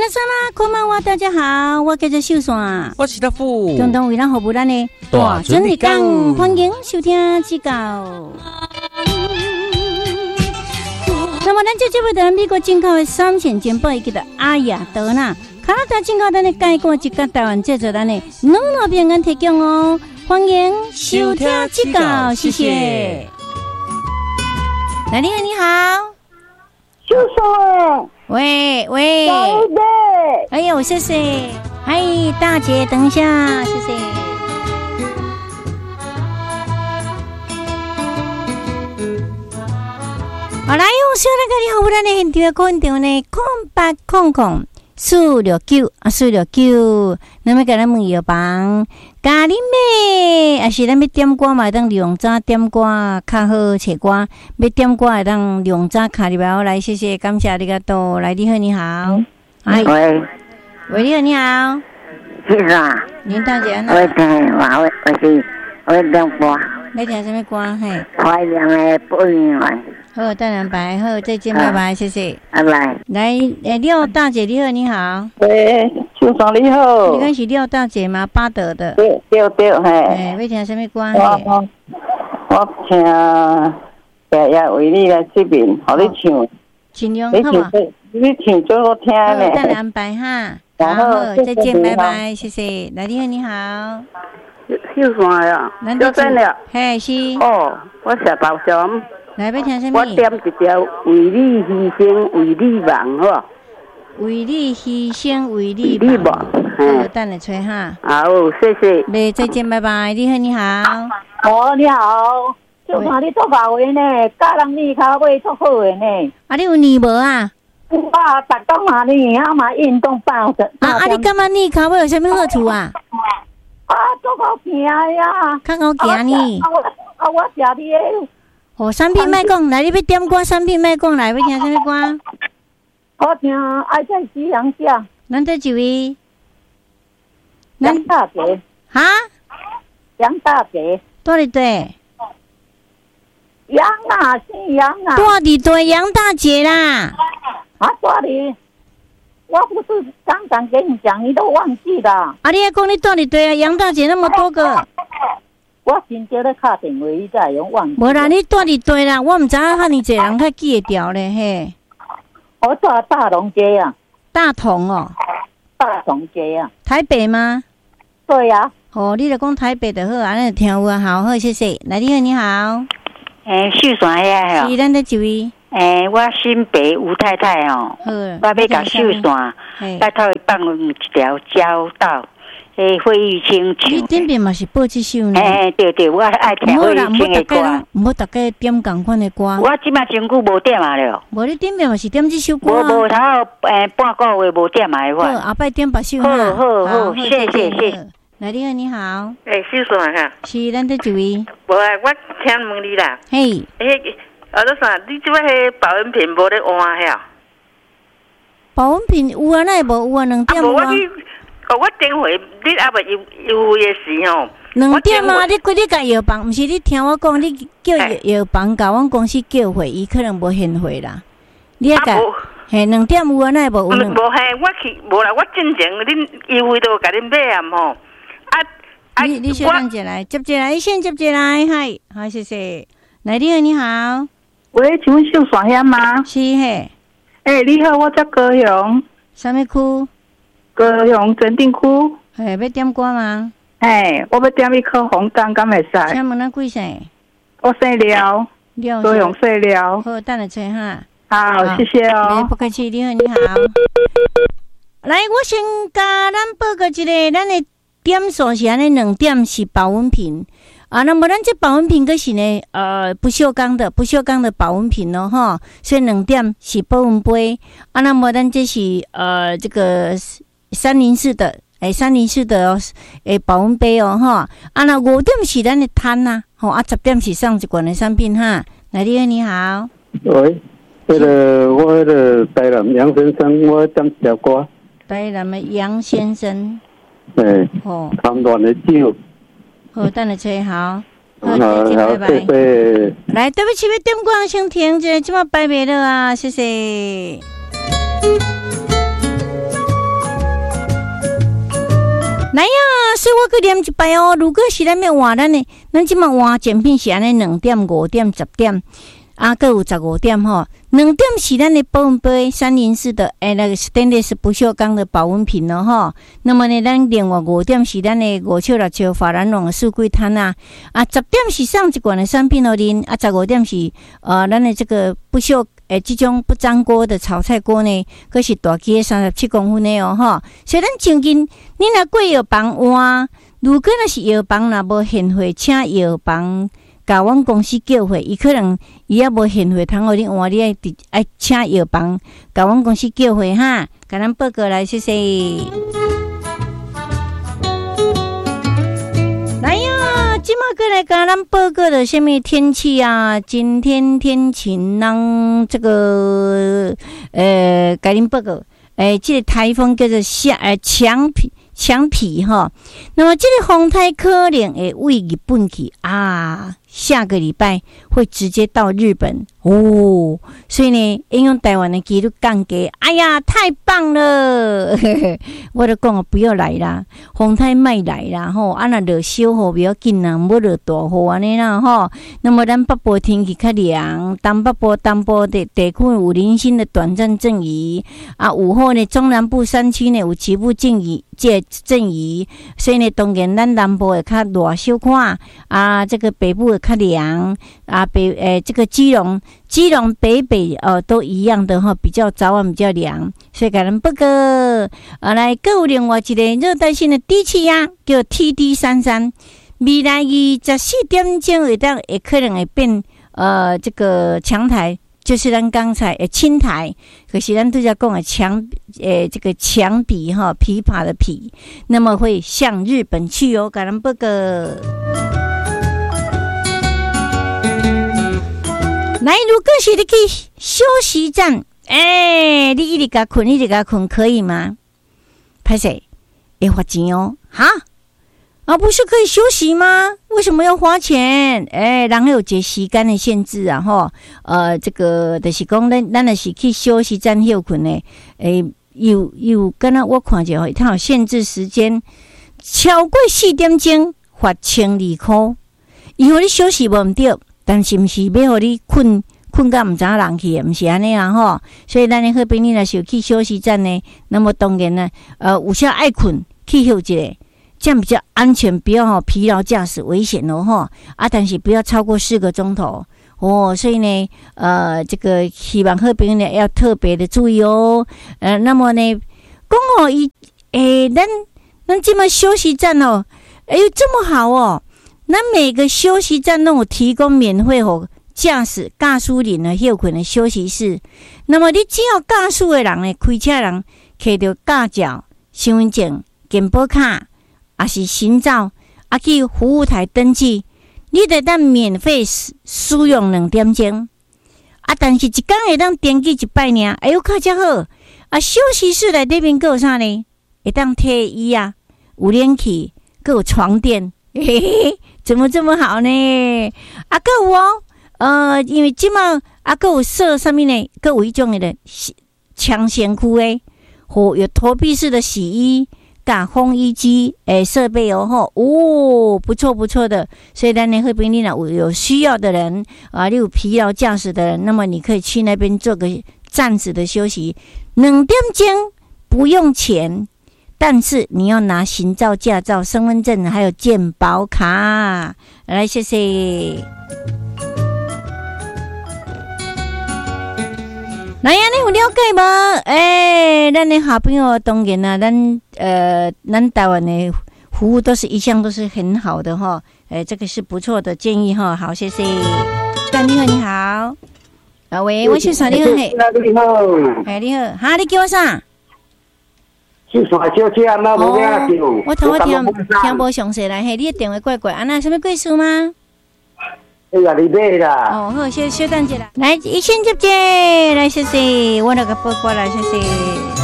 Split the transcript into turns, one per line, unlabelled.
萨拉，こんばんは，大家好，我叫做秀山，
我是大富，
共同为咱服务咱的大准日讲，欢迎收听指教。那么咱这节目在美国进口的3线煎包，叫做阿雅德纳，加拿大进口咱的介锅，一个台湾制作咱的两路平安提供哦，欢迎收听指教，谢谢。来，你好，你好，
秀山。
喂，哎呦，谢谢，嗨，大姐，等一下，谢谢。好，来，我小那个你好，我咱的现场空调呢，0800-469-469，那么给咱问药房，咖喱妹，还是咱要点歌嘛？当量早点歌较好找歌，要点歌会当量早卡入来。来，谢谢，感谢你个多。来，你好，你好，
喂，
你好，你好，
是啊，
林大姐，
我听话，我点歌，
你听什么歌？嘿，
快乐的不一样。
好，大人白，好，再见，拜拜，谢谢，
拜拜。
来，廖大姐，你好，你好。
喂，秀山你好。
你敢是廖大姐吗？巴德的。
对，嘿。
要听什么歌？
我听白夜为你来这边，和你唱。
尽量好嘛。
你唱最好听呢。
好，大人安排哈。好，再见，拜拜，谢谢。来，你好，你好。
秀山呀，秀山了。
嘿，是。
哦，我吃包厢。
来，要听什么？
我点一条为你牺牲，为你忙，好。
为你牺牲，为你
忙。
好，等你吹哈。
好，谢谢。
来，再见，拜拜。你好，你好。
哦，你好。就看你做法会呢，教人你较会做好的呢。
啊，你有年无啊？
有啊，逐工嘛呢，啊嘛运动半的。
啊，你感觉你脚尾有啥物好处啊？
啊，做好行呀。
较好行呢。
我食你的。
哦，产品卖讲，来你要点歌，产品卖讲，来要听什么歌？
我听爱在夕阳下。
咱这一位，
杨大姐。
哈？
杨大姐。
住伫对？
杨啊，是杨啊。
住伫对杨大姐啦。
啊，住伫。我不是刚刚跟你讲，你都忘记了。
啊，你还讲你住伫对啊？杨大姐那么多个。
我真叫咧打电话，伊才用忘记。
无啦，你住伫对啦，我唔知影遐尼济人较记得掉咧嘿。
我住大同街啊。
大同哦。
大同街啊。
台北吗？
对呀。
哦，你就讲台北就好，安尼听有啊，好，谢谢。来，你好，你好。
秀山遐
是咱这一位。
我新北吴太太哦。好。我要甲秀山，拜托伊放一条交道。费玉清唱，
你顶边嘛是播这首呢？
对，我爱听费玉清的歌。
唔好大家点同款的歌。
我即摆真久无点啊了。
无你顶边嘛是点这首歌。
无头半个月无点啊我。
好，后摆点别首
哈。好，谢谢。
来，你好，你好。
秀山哈。
是咱这一位。
无啊，我听问你啦。
嘿。
那啥，你即摆迄保温瓶无咧换遐？
保温瓶有啊，那无有啊，2点有啊。
我电话你还袂优惠的时候
，2点啊！你规日甲药房，毋是你听我讲，你叫药房甲阮公司叫回，伊可能无现回啦。你啊甲2点有啊，那无有？
无嘿，我去无啦，我进前恁优惠都甲恁买啊吼。
你小等者来，接者来，先接者来，嗨，好，谢谢。来，你好，你好。
喂，请问秀山遐吗？
是嘿。
你好，我叫高雄。
啥物区？
高雄镇定区。
要点歌吗？
我要点一颗红蛋，敢会使？
请问咱几岁？
我姓廖，高雄姓廖。
好，等下吹哈。
好，谢谢哦。
不客气，你好，你好。来，我先甲咱报告一个，咱的点数是安尼，2点是保温瓶。啊，那么咱这保温瓶可是呢，不锈钢的保温瓶哦，哈，所以2点是保温杯。啊，那么咱这是这个304的保温杯哦，哈。啊，那5点是咱的摊呐，吼啊，10点是上一罐的商品哈。来，你好。
喂，我台南杨先生，我点一条歌。
台南的杨先生。
哦。长短的酒。
好，等下吹好。
好，拜拜。
来，对不起，要点歌先停一下，即马摆袂了啊，谢谢。 来呀，所以我去念一摆哦。如果是咱要换咱即马换检品是安尼2点、5点、10点，各有15点吼。2点是咱的保温杯304的那个 stainless 不锈钢的保温瓶咯吼。那么呢，咱另外5点是咱的5笑6笑法兰绒的四季摊10点是上一罐的产品咯恁15点是咱的这个不锈这种不粘锅的炒菜锅呢，佫是大机的37公分的哦吼。所以咱最近你若过药房换，如果若是药房若无现货，请药房甲阮公司叫货，伊可能伊也无现货通互你换，你爱请药房甲阮公司叫货哈，甲咱报告来谢谢。来呀，即马过来甲咱报告的什么天气啊？今天天晴让这个甲恁报告，这个台风叫做强皮哈，那么这个风台可能会为日本去下个礼拜会直接到日本哦，所以呢，应用台湾的几率降低。哎呀，太棒了！我就讲不要来啦，风台莫来啦吼，若落小雨不要紧啦，无落大雨安尼啦吼。那么咱北部天气较凉，东北部的地区有零星的短暂阵雨午后呢，中南部山区呢有局部阵雨，所以呢，当然咱南部会较热小可这个北部会较凉这个基隆北都一样的哈，比较早晚比较凉，所以甲咱报告来，还有另外一个热带性的低气压叫 TD33， 未来24点钟会可能会变这个强台。就是咱刚才青台，可是咱对在讲的这个强比哈，琵琶的琵，那么会向日本去哦，甲咱报告。来，如果是你去休息站，你一直甲困，可以吗？拍谁？会罚钱哦，哈？不是可以休息吗？为什么要花钱？然后有这时间的限制吼，这个就是讲咱就是去休息站休困呢，有刚刚我看着它有限制时间，超过4点钟罚1200块。以后你休息无毋对，但是毋是要互你困到毋知影人去，毋是安尼啦吼。所以咱的好朋友若是有去休息站呢，那么当然呢，有些爱困去休一下。这样比较安全，不要疲劳驾驶危险哦但是不要超过4个钟头哦。所以呢，这个希望好朋友呢要特别的注意哦。那么呢，讲咱这么休息站这么好哦。咱每个休息站都有提供免费驾驶驾驶人的休困的休息室。那么你只要驾驶的人呢，开车的人摕到驾照、身份证、健保卡。是行照去服务台登记，你得当免费使用2点钟但是一天会当登记1摆尔，较才好休息室内底面还有啥呢？会当退椅有冷气，还有床垫，怎么这么好呢？还有因为现在还有设什么呢？还有一种的抢先区有投币式的洗衣。烘衣机设备不错的，所以咱呢会便利呢有需要的人你有疲劳驾驶的人，那么你可以去那边做个暂时的休息，2点钟不用钱，但是你要拿行照、驾照、身份证还有健保卡来，谢谢。来呀，你有了解吗？咱的好朋友当然咱台湾的服务一向都是很好的哈。这个是不错的建议哈。好，谢谢。你好，喂，我是啥？你好，
你好，
你好，哈，你叫我啥？
是啥小姐啊？那无要紧。
我听无详细来，你的电话怪怪，什么贵数吗？
你买啦。
好，小等一下来，一千接来，谢谢，我那个报过来，谢谢。